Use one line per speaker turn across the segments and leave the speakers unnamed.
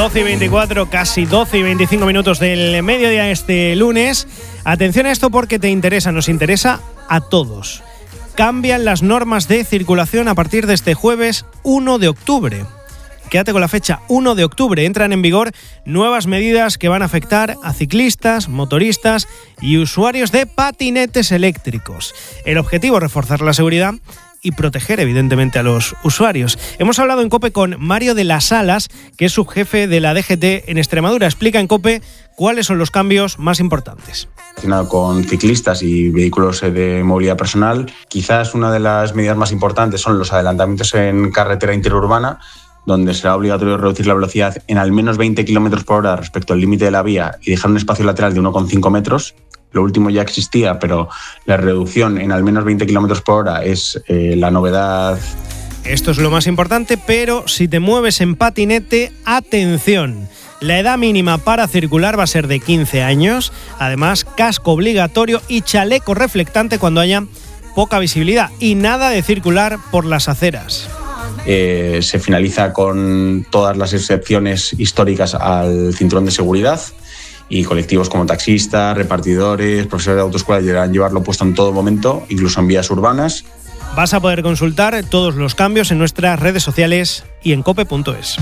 12:24, casi 12:25 minutos del mediodía este lunes. Atención a esto porque te interesa, nos interesa a todos. Cambian las normas de circulación a partir de este jueves 1 de octubre. Quédate con la fecha, 1 de octubre. Entran en vigor nuevas medidas que van a afectar a ciclistas, motoristas y usuarios de patinetes eléctricos. El objetivo es reforzar la seguridad y proteger, evidentemente, a los usuarios. Hemos hablado en COPE con Mario de las Alas, que es subjefe de la DGT en Extremadura. Explica en COPE cuáles son los cambios más importantes.
Con ciclistas y vehículos de movilidad personal, quizás una de las medidas más importantes son los adelantamientos en carretera interurbana, donde será obligatorio reducir la velocidad en al menos 20 km por hora respecto al límite de la vía y dejar un espacio lateral de 1,5 metros. Lo último ya existía, pero la reducción en al menos 20 km por hora es la novedad.
Esto es lo más importante, pero si te mueves en patinete, atención. La edad mínima para circular va a ser de 15 años. Además, casco obligatorio y chaleco reflectante cuando haya poca visibilidad. Y nada de circular por las aceras.
Se finaliza con todas las excepciones históricas al cinturón de seguridad. Y colectivos como taxistas, repartidores, profesores de autoescuela deberán llevarlo puesto en todo momento, incluso en vías urbanas.
Vas a poder consultar todos los cambios en nuestras redes sociales y en cope.es.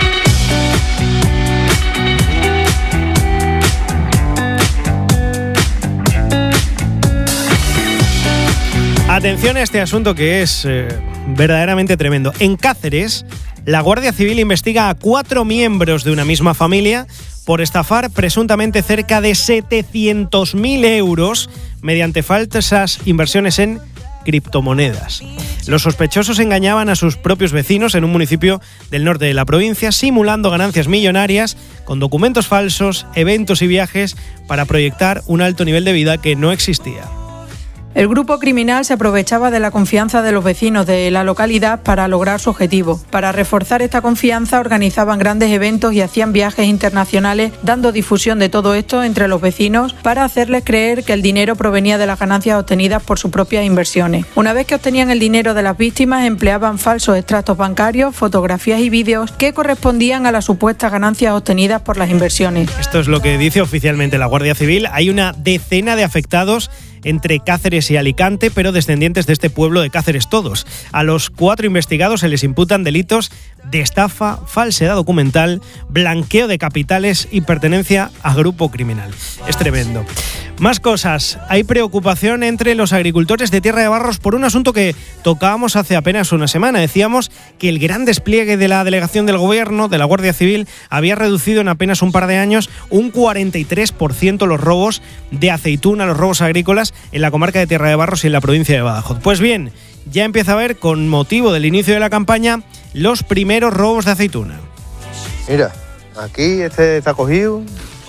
Atención a este asunto que es verdaderamente tremendo. En Cáceres, la Guardia Civil investiga a 4 miembros de una misma familia por estafar presuntamente cerca de 700.000 euros mediante falsas inversiones en criptomonedas. Los sospechosos engañaban a sus propios vecinos en un municipio del norte de la provincia, simulando ganancias millonarias con documentos falsos, eventos y viajes para proyectar un alto nivel de vida que no existía.
El grupo criminal se aprovechaba de la confianza de los vecinos de la localidad para lograr su objetivo. Para reforzar esta confianza organizaban grandes eventos y hacían viajes internacionales, dando difusión de todo esto entre los vecinos para hacerles creer que el dinero provenía de las ganancias obtenidas por sus propias inversiones. Una vez que obtenían el dinero de las víctimas, empleaban falsos extractos bancarios, fotografías y vídeos que correspondían a las supuestas ganancias obtenidas por las inversiones.
Esto es lo que dice oficialmente la Guardia Civil. Hay una decena de afectados entre Cáceres y Alicante, pero descendientes de este pueblo de Cáceres todos. A los 4 investigados se les imputan delitos de estafa, falsedad documental, blanqueo de capitales y pertenencia a grupo criminal. Es tremendo. Más cosas. Hay preocupación entre los agricultores de Tierra de Barros por un asunto que tocábamos hace apenas una semana. Decíamos que el gran despliegue de la delegación del gobierno, de la Guardia Civil, había reducido en apenas un par de años un 43% los robos de aceituna, los robos agrícolas en la comarca de Tierra de Barros y en la provincia de Badajoz. Pues bien, ya empieza a haber, con motivo del inicio de la campaña, los primeros robos de aceituna.
Mira, aquí este está cogido,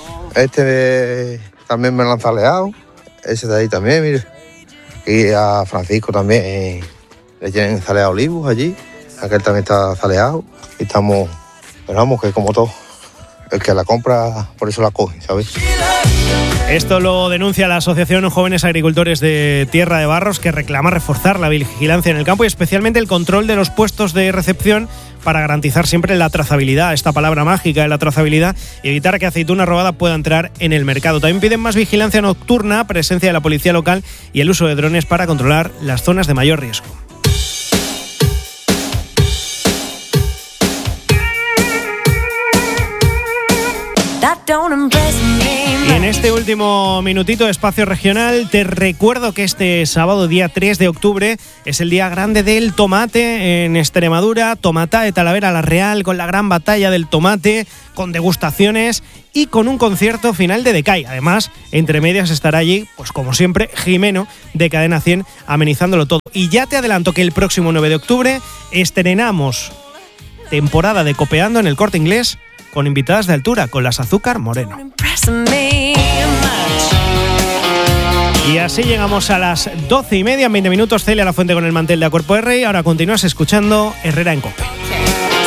este también me lo han zaleado, ese de ahí también, mira. Aquí a Francisco también le tienen zaleado olivos allí, aquel también está zaleado. Y estamos, pero vamos, que como todo, el que la compra por eso la coge, ¿sabes?
Esto lo denuncia la Asociación Jóvenes Agricultores de Tierra de Barros, que reclama reforzar la vigilancia en el campo y especialmente el control de los puestos de recepción para garantizar siempre la trazabilidad, esta palabra mágica de la trazabilidad, y evitar que aceituna robada pueda entrar en el mercado. También piden más vigilancia nocturna, presencia de la policía local y el uso de drones para controlar las zonas de mayor riesgo. Y en este último minutito de Espacio Regional te recuerdo que este sábado, día 3 de octubre, es el día grande del tomate en Extremadura. Tomata de Talavera la Real, con la gran batalla del tomate, con degustaciones y con un concierto final de Decay. Además, entre medias estará allí, pues como siempre, Jimeno de Cadena 100 amenizándolo todo. Y ya te adelanto que el próximo 9 de octubre estrenamos temporada de Copeando en el Corte Inglés, con invitadas de altura, con las Azúcar Moreno. Y así llegamos a las 12:30, en 20 minutos. Celia Lafuente con el mantel de A Cuerpo de Rey. Ahora continúas escuchando Herrera en COPE.